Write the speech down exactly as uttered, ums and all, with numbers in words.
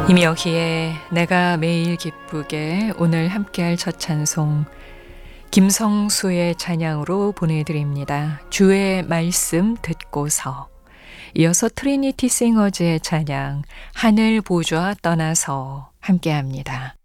임여희의 내가 매일 기쁘게 오늘 함께할 첫 찬송 김성수의 찬양으로 보내드립니다. 주의 말씀 듣고서. 이어서 트리니티 싱어즈의 찬양 하늘 보좌 떠나서 함께합니다.